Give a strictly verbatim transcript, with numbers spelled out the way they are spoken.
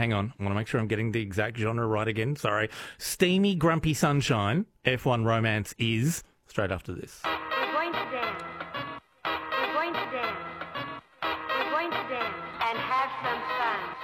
hang on. I want to make sure I'm getting the exact genre right again. Sorry. Steamy, Grumpy Sunshine, F one Romance is straight after this. We're going to dance. We're going to dance. We're going to dance and have some fun.